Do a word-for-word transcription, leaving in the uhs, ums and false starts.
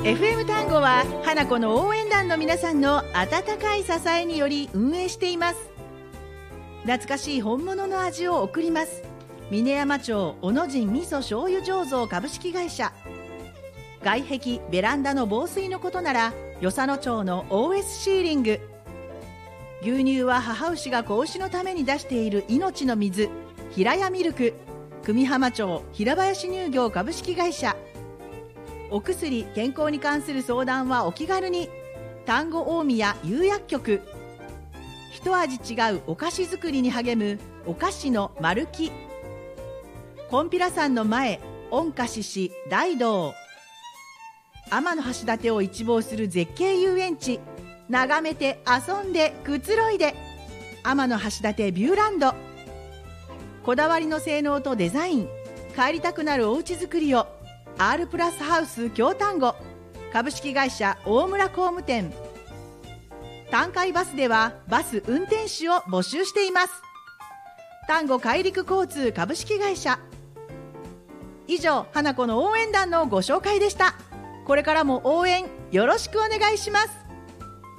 エフエム 単語は花子の応援団の皆さんの温かい支えにより運営しています。懐かしい本物の味を送ります。峰山町小野神味噌醤油醸造株式会社。外壁ベランダの防水のことなら与謝野町の オーエス シーリング。牛乳は母牛が子牛のために出している命の水、平屋ミルク。久美浜町平林乳業株式会社。お薬健康に関する相談はお気軽に。丹後大宮釉薬局。一味違うお菓子作りに励むお菓子の丸木。金毘羅山の前御菓子市大道。天橋立を一望する絶景遊園地。眺めて遊んでくつろいで天橋立ビューランド。こだわりの性能とデザイン、帰りたくなるおうち作りを R プラスハウス京丹後株式会社大村工務店。丹海バスではバス運転手を募集しています。丹後海陸交通株式会社。以上、花子の応援団のご紹介でした。これからも応援よろしくお願いします。